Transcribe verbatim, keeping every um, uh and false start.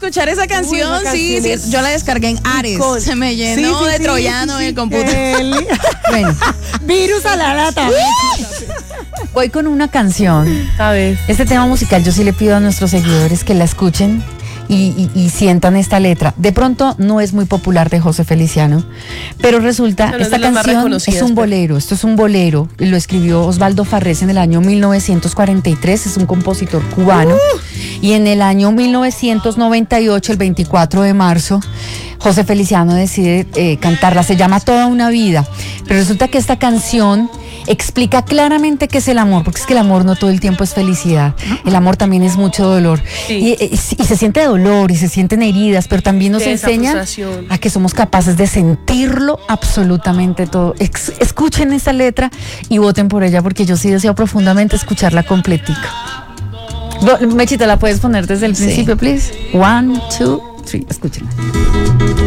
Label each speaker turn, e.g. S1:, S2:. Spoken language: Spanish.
S1: escuchar esa canción.
S2: Uy, esa
S1: sí,
S2: canción
S1: sí, yo la descargué en Ares.
S2: Con-
S1: Se me llenó
S2: Sí, sí,
S1: de
S2: sí,
S1: troyano
S2: sí,
S1: en
S2: sí.
S1: el computador.
S2: El-
S3: Bueno,
S2: Virus a la lata.
S3: voy con una canción.
S2: A ver.
S3: Este tema musical yo sí le pido a nuestros seguidores que la escuchen y, y- y sientan esta letra. De pronto no es muy popular de José Feliciano, pero resulta,
S2: No, no es
S3: esta
S2: de las más
S3: canción es
S2: reconocidas,
S3: un
S2: pero-
S3: bolero, esto es un bolero, y lo escribió Osvaldo Farrés en el año mil novecientos cuarenta y tres, es un compositor cubano, y en el año mil novecientos noventa y ocho, el veinticuatro de marzo, José Feliciano decide eh, cantarla, se llama Toda una vida, pero resulta que esta canción explica claramente qué es el amor, porque es que el amor no todo el tiempo es felicidad, el amor también es mucho dolor,
S2: Sí.
S3: y, y- y se siente dolor y se sienten heridas, pero también nos
S2: Sí, esa
S3: enseña
S2: frustración.
S3: a que somos capaces de sentirlo absolutamente todo. Ex- escuchen esa letra y voten por ella, porque yo sí deseo profundamente escucharla completica. Bo- Mechita, ¿la puedes poner desde el
S1: Sí.
S3: principio, please? One, two, three, escúchenla.